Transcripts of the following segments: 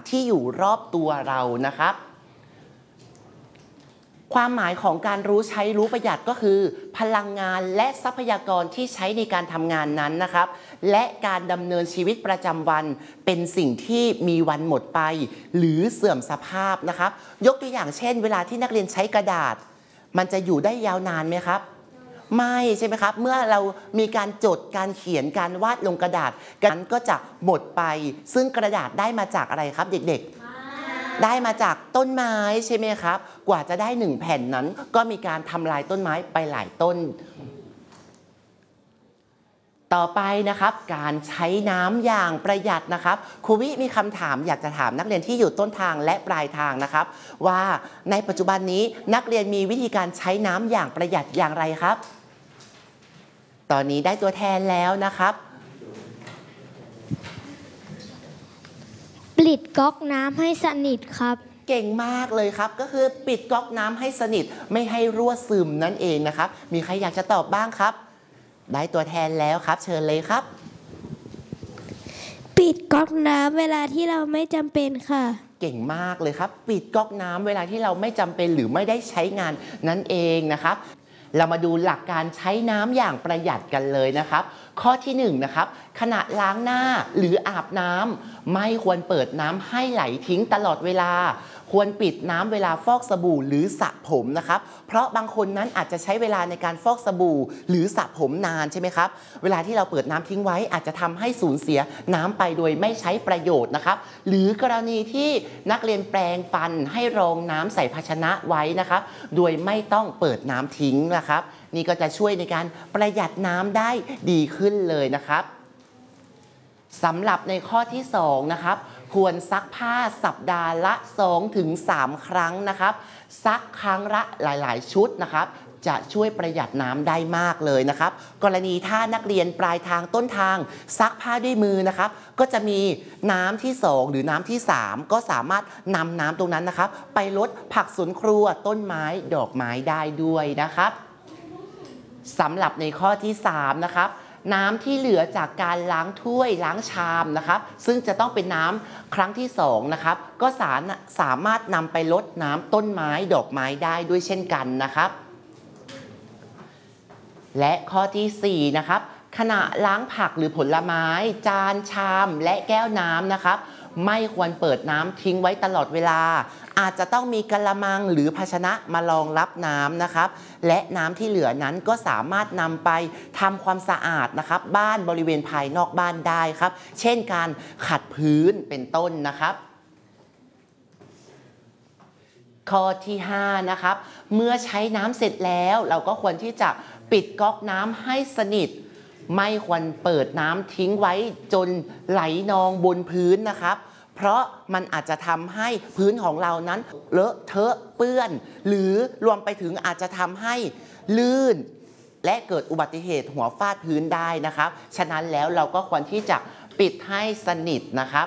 ๆที่อยู่รอบตัวเรานะครับความหมายของการรู้ใช้รู้ประหยัดก็คือพลังงานและทรัพยากรที่ใช้ในการทำงานนั้นนะครับและการดำเนินชีวิตประจำวันเป็นสิ่งที่มีวันหมดไปหรือเสื่อมสภาพนะครับยกตัวอย่างเช่นเวลาที่นักเรียนใช้กระดาษมันจะอยู่ได้ยาวนานไหมครับไม่ใช่ไหมครับเมื่อเรามีการจดการเขียนการวาดลงกระดาษกันก็จะหมดไปซึ่งกระดาษได้มาจากอะไรครับเด็กๆได้มาจากต้นไม้ใช่ไหมครับกว่าจะได้1แผ่นนั้นก็มีการทำลายต้นไม้ไปหลายต้นต่อไปนะครับการใช้น้ำอย่างประหยัดนะครับครูวิมีคำถามอยากจะถามนักเรียนที่อยู่ต้นทางและปลายทางนะครับว่าในปัจจุบันนี้นักเรียนมีวิธีการใช้น้ำอย่างประหยัดอย่างไรครับตอนนี้ได้ตัวแทนแล้วนะครับปิดก๊อกน้ำให้สนิทครับเก่งมากเลยครับก็คือปิดก๊อกน้ำให้สนิทไม่ให้รั่วซึมนั่นเองนะครับมีใครอยากจะตอบบ้างครับได้ตัวแทนแล้วครับเชิญเลยครับปิดก๊อกน้ำเวลาที่เราไม่จำเป็นค่ะเก่งมากเลยครับปิดก๊อกน้ำเวลาที่เราไม่จำเป็นหรือไม่ได้ใช้งานนั่นเองนะครับเรามาดูหลักการใช้น้ำอย่างประหยัดกันเลยนะครับข้อที่1นะครับขณะล้างหน้าหรืออาบน้ำไม่ควรเปิดน้ำให้ไหลทิ้งตลอดเวลาควรปิดน้ำเวลาฟอกสบู่หรือสระผมนะครับเพราะบางคนนั้นอาจจะใช้เวลาในการฟอกสบู่หรือสระผมนานใช่ไหมครับเวลาที่เราเปิดน้ำทิ้งไว้อาจจะทำให้สูญเสียน้ำไปโดยไม่ใช้ประโยชน์นะครับหรือกรณีที่นักเรียนแปรงฟันให้รองน้ำใส่ภาชนะไว้นะครับโดยไม่ต้องเปิดน้ำทิ้งนะครับนี่ก็จะช่วยในการประหยัดน้ำได้ดีขึ้นเลยนะครับสำหรับในข้อที่2นะครับควรซักผ้าสัปดาห์ละ 2-3 ครั้งนะครับซักครั้งละหลายๆชุดนะครับจะช่วยประหยัดน้ำได้มากเลยนะครับกรณีถ้านักเรียนปลายทางต้นทางซักผ้าด้วยมือนะครับก็จะมีน้ำที่2หรือน้ำที่3ก็สามารถนำน้ำตรงนั้นนะครับไปลดผักสวนครัวต้นไม้ดอกไม้ได้ด้วยนะครับสำหรับในข้อที่3นะครับน้ำที่เหลือจากการล้างถ้วยล้างชามนะครับซึ่งจะต้องเป็นน้ำครั้งที่2นะครับก็สามารถนำไปรดน้ำต้นไม้ดอกไม้ได้ด้วยเช่นกันนะครับและข้อที่4นะครับขณะล้างผักหรือผลไม้จานชามและแก้วน้ำนะครับไม่ควรเปิดน้ำทิ้งไว้ตลอดเวลาอาจจะต้องมีกะละมังหรือภาชนะมารองรับน้ำนะครับและน้ำที่เหลือนั้นก็สามารถนำไปทำความสะอาดนะครับบ้านบริเวณภายนอกบ้านได้ครับเช่นการขัดพื้นเป็นต้นนะครับข้อที่5นะครับเมื่อใช้น้ำเสร็จแล้วเราก็ควรที่จะปิดก๊อกน้ำให้สนิทไม่ควรเปิดน้ำทิ้งไว้จนไหลนองบนพื้นนะครับเพราะมันอาจจะทำให้พื้นของเรานั้นเลอะเทอะเปื้อนหรือรวมไปถึงอาจจะทำให้ลื่นและเกิดอุบัติเหตุหัวฟาดพื้นได้นะครับฉะนั้นแล้วเราก็ควรที่จะปิดให้สนิทนะครับ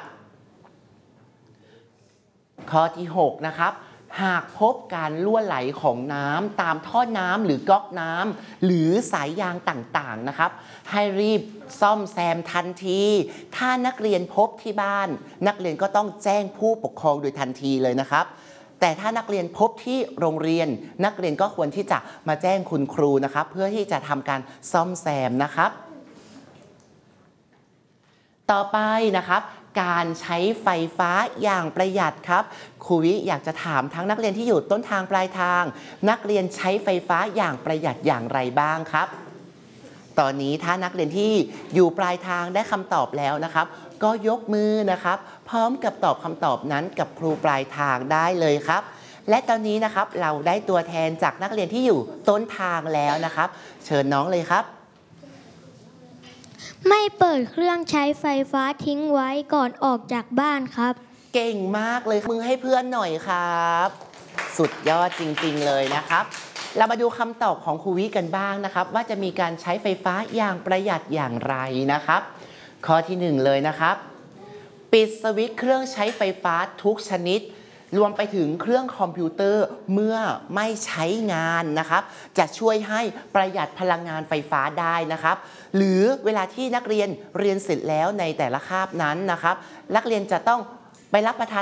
ข้อที่6นะครับหากพบการรั่วไหลของน้ำตามท่อน้ำหรือก๊อกน้ำหรือสายยางต่างๆนะครับให้รีบซ่อมแซมทันทีถ้านักเรียนพบที่บ้านนักเรียนก็ต้องแจ้งผู้ปกครองโดยทันทีเลยนะครับแต่ถ้านักเรียนพบที่โรงเรียนนักเรียนก็ควรที่จะมาแจ้งคุณครูนะครับเพื่อที่จะทำการซ่อมแซมนะครับต่อไปนะครับการใช้ไฟฟ้าอย่างประหยัดครับครูวิอยากจะถามทั้งนักเรียนที่อยู่ต้นทางปลายทางนักเรียนใช้ไฟฟ้าอย่างประหยัดอย่างไรบ้างครับตอนนี้ถ้านักเรียนที่อยู่ปลายทางได้คำตอบแล้วนะครับก็ยกมือนะครับพร้อมกับตอบคำตอบนั้นกับครูปลายทางได้เลยครับและตอนนี้นะครับเราได้ตัวแทนจากนักเรียนที่อยู่ต้นทางแล้วนะครับเชิญน้องเลยครับไม่เปิดเครื่องใช้ไฟฟ้าทิ้งไว้ก่อนออกจากบ้านครับเก่งมากเลยมือให้เพื่อนหน่อยครับสุดยอดจริงๆเลยนะครับเรามาดูคำตอบของครูวิกันบ้างนะครับว่าจะมีการใช้ไฟฟ้าอย่างประหยัดอย่างไรนะครับข้อที่1เลยนะครับปิดสวิตช์เครื่องใช้ไฟฟ้าทุกชนิดรวมไปถึงเครื่องคอมพิวเตอร์เมื่อไม่ใช้งานนะครับจะช่วยให้ประหยัดพลังงานไฟฟ้าได้นะครับหรือเวลาที่นักเรียนเรียนเสร็จแล้วในแต่ละคาบนั้นนะครับนักเรียนจะต้องไปรับประทาน